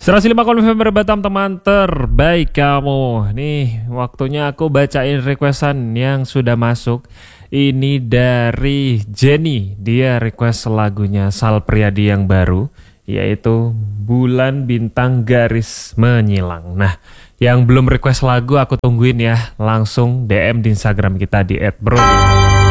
105 November Batam, teman terbaik kamu. Nih waktunya aku bacain requestan yang sudah masuk. Ini dari Jenny. Dia request lagunya Sal Priadi yang baru, yaitu Bulan Bintang Garis Menyilang. Nah, yang belum request lagu aku tungguin ya. Langsung DM di Instagram kita di @bro.